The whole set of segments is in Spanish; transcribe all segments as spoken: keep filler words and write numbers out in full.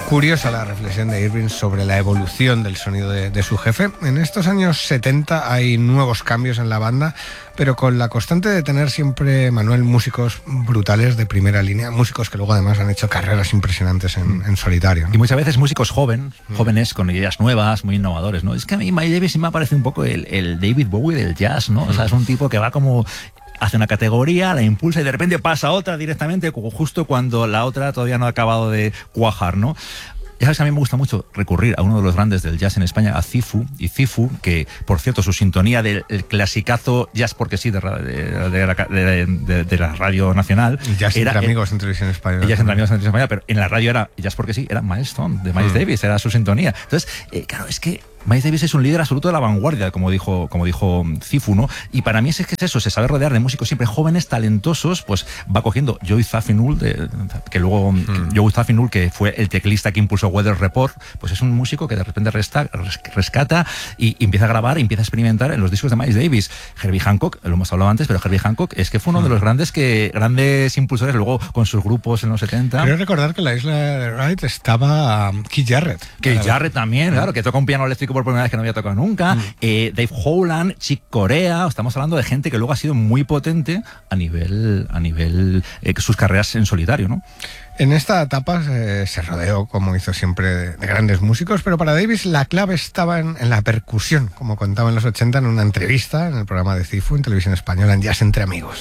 Curiosa la reflexión de Irving sobre la evolución del sonido de, de su jefe. En estos años setenta hay nuevos cambios en la banda, pero con la constante de tener siempre, Manuel, músicos brutales de primera línea, músicos que luego además han hecho carreras impresionantes en, en solitario, ¿no? Y muchas veces músicos joven, jóvenes con ideas nuevas, muy innovadores, ¿no? Es que a mí Miles Davis sí me parece un poco el, el David Bowie del jazz, ¿no? O sea, es un tipo que va como... hace una categoría, la impulsa y de repente pasa a otra directamente, justo cuando la otra todavía no ha acabado de cuajar, ¿no? Ya sabes que a mí me gusta mucho recurrir a uno de los grandes del jazz en España, a Cifu, y Cifu, que por cierto su sintonía del clasicazo Jazz porque sí de, de, de, de, de, de la Radio Nacional Jazz era, entre amigos en televisión española. Jazz entre amigos en televisión española, pero en la radio era Jazz porque sí, era Milestone, de Miles mm. Davis, era su sintonía. Entonces, eh, claro, es que Miles Davis es un líder absoluto de la vanguardia, como dijo, como dijo Cifu, ¿no? Y para mí es que es eso, se sabe rodear de músicos siempre jóvenes, talentosos, pues va cogiendo Joey Zawinul, de, que luego mm. Joey Zawinul, que fue el teclista que impulsó Weather Report, pues es un músico que de repente resta, rescata y, y empieza a grabar, y empieza a experimentar en los discos de Miles Davis. Herbie Hancock, lo hemos hablado antes, pero Herbie Hancock es que fue uno mm. de los grandes que grandes impulsores luego con sus grupos en los setenta. Creo recordar que en la isla de Wright estaba um, Keith Jarrett. Keith Jarrett también, mm. claro, que toca un piano eléctrico por primera vez que no había tocado nunca, mm. eh, Dave Howland, Chick Corea, estamos hablando de gente que luego ha sido muy potente a nivel, a nivel eh, sus carreras en solitario, ¿no? En esta etapa eh, se rodeó, como hizo siempre, de, de grandes músicos, pero para Davis la clave estaba en, en la percusión, como contaba en los ochenta en una entrevista en el programa de Cifu en televisión española, en Jazz entre amigos.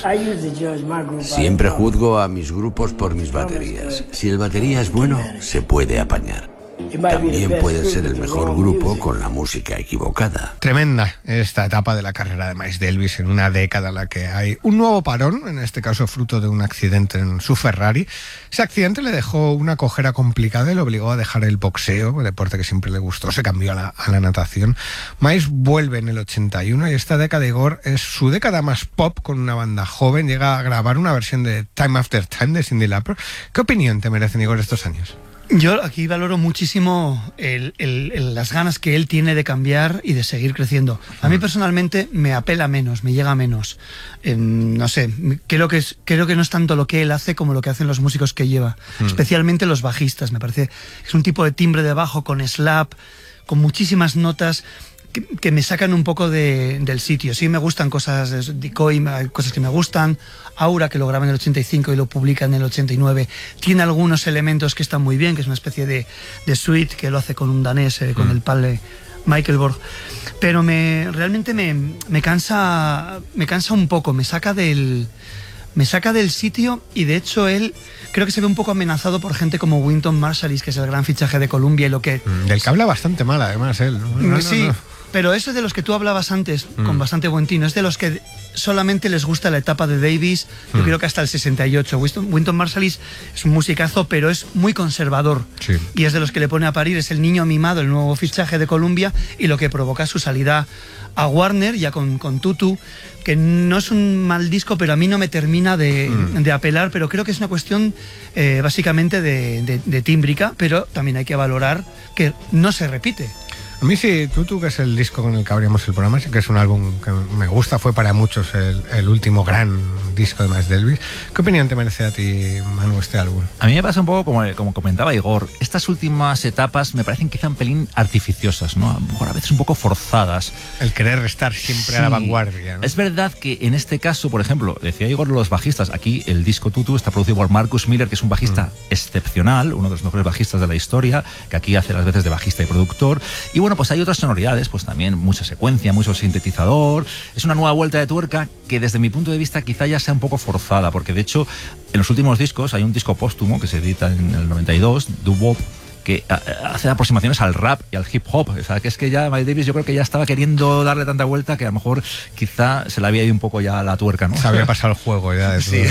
Siempre juzgo a mis grupos por mis baterías. Si el batería es bueno, se puede apañar. También puede ser el mejor grupo con la música equivocada. Tremenda esta etapa de la carrera de Miles Davis, en una década en la que hay un nuevo parón, en este caso fruto de un accidente en su Ferrari. Ese accidente le dejó una cojera complicada y le obligó a dejar el boxeo, el deporte que siempre le gustó, se cambió a la, a la natación. Miles vuelve en el ochenta y uno y esta década, Igor, es su década más pop con una banda joven. Llega a grabar una versión de Time After Time de Cyndi Lauper. ¿Qué opinión te merecen, Igor, estos años? Yo aquí valoro muchísimo el, el, el, las ganas que él tiene de cambiar y de seguir creciendo. A mí personalmente me apela menos, me llega menos. Eh, no sé, creo que, es, creo que no es tanto lo que él hace como lo que hacen los músicos que lleva. Mm. Especialmente los bajistas, me parece. Es un tipo de timbre de bajo con slap, con muchísimas notas que, que me sacan un poco de, del sitio. Sí me gustan cosas de Decoy, cosas que me gustan. Aura, que lo graba en el ochenta y cinco y lo publica en el ochenta y nueve, tiene algunos elementos que están muy bien, que es una especie de, de suite que lo hace con un danés, eh, con mm. el padre Michael Borg, pero me, realmente me, me, cansa, me cansa un poco, me saca del... me saca del sitio y de hecho él creo que se ve un poco amenazado por gente como Wynton Marsalis, que es el gran fichaje de Columbia y lo que... Del que habla bastante mal además él. No, no, sí, no, no. Pero eso es de los que tú hablabas antes, mm. con bastante buen tino, es de los que solamente les gusta la etapa de Davis, yo mm. creo que hasta el sesenta y ocho. Wynton, Wynton Marsalis es un musicazo, pero es muy conservador. Sí. Y es de los que le pone a parir, es el niño mimado, el nuevo fichaje de Columbia, y lo que provoca su salida a Warner, ya con, con Tutu, que no es un mal disco, pero a mí no me termina de, mm. de apelar, pero creo que es una cuestión eh, básicamente de, de, de tímbrica, pero también hay que valorar que no se repite. A mí sí, Tutu, que es el disco con el que abrimos el programa, sí que es un álbum que me gusta, fue para muchos el, el último gran disco de Miles Davis. ¿Qué opinión te merece a ti, Manu, este álbum? A mí me pasa un poco como, como comentaba Igor, estas últimas etapas me parecen quizá un pelín artificiosas, ¿no? A lo mejor a veces un poco forzadas. El querer estar siempre sí. a la vanguardia, ¿no? Es verdad que en este caso, por ejemplo, decía Igor los bajistas, aquí el disco Tutu está producido por Marcus Miller, que es un bajista mm. excepcional, uno de los mejores bajistas de la historia, que aquí hace las veces de bajista y productor. Y bueno, pues hay otras sonoridades, pues también mucha secuencia, mucho sintetizador. Es una nueva vuelta de tuerca que desde mi punto de vista quizá ya sea un poco forzada, porque de hecho en los últimos discos hay un disco póstumo que se edita en el noventa y dos, Doo-Wop, que hace aproximaciones al rap y al hip hop. O sea, que es que ya Miles Davis yo creo que ya estaba queriendo darle tanta vuelta que a lo mejor quizá se le había ido un poco ya la tuerca, ¿no? Se había pasado el juego ya de todo. Sí.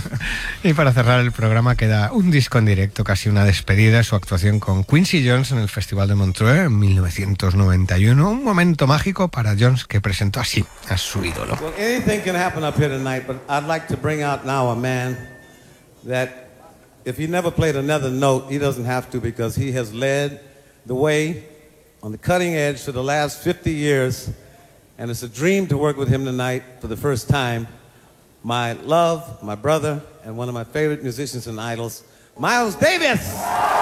Y para cerrar el programa queda un disco en directo, casi una despedida, su actuación con Quincy Jones en el Festival de Montreux en mil novecientos noventa y uno. Un momento mágico para Jones, que presentó así a su ídolo. Well, anything can happen up here tonight, but I'd like to bring out now a man that if he never played another note, he doesn't have to, because he has led the way on the cutting edge for the last fifty years. And it's a dream to work with him tonight for the first time. My love, my brother, and one of my favorite musicians and idols, Miles Davis!